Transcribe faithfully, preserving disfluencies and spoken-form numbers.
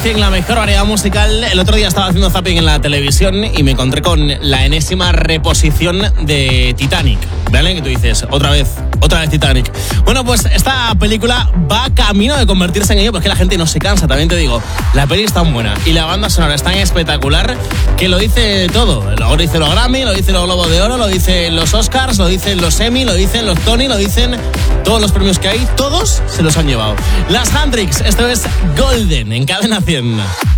cien, la mejor variedad musical. El otro día estaba haciendo zapping en la televisión y me encontré con la enésima reposición de Titanic, ¿vale? Que tú dices, otra vez, otra vez Titanic. Bueno, pues esta película va camino de convertirse en ello, porque la gente no se cansa, también te digo. La peli es tan buena y la banda sonora es tan espectacular que lo dice todo. Lo dice los Grammy, lo dice los Globos de Oro, lo dicen los Oscars, lo dicen los Emmy, lo dicen los Tony, lo dicen todos los premios que hay. Todos se los han llevado. Las Handricks, esto es Golden en Cadena cien.